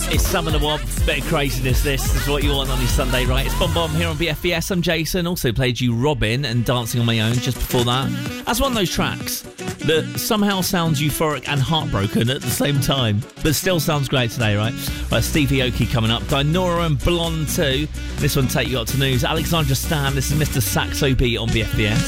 It's Summer the Womp, bit of craziness. This is what you want on your Sunday, right? It's Bomb Bomb here on BFBS. I'm Jason. Also played you Robin and Dancing on My Own just before that. That's one of those tracks that somehow sounds euphoric and heartbroken at the same time, but still sounds great today, right? Stevie Aoki coming up. Dinora and Blonde 2. This one take you up to news. Alexandra Stan. This is Mr. Saxo Beat on BFBS.